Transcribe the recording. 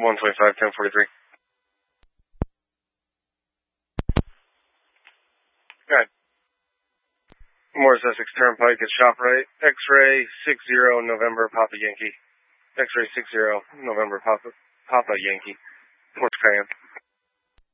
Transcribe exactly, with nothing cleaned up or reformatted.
one twenty-five, ten forty-three. Good. Morris Essex Turnpike at ShopRite. X-ray six zero November Papa Yankee. X-ray six zero November Papa Papa Yankee. Morris Crayon.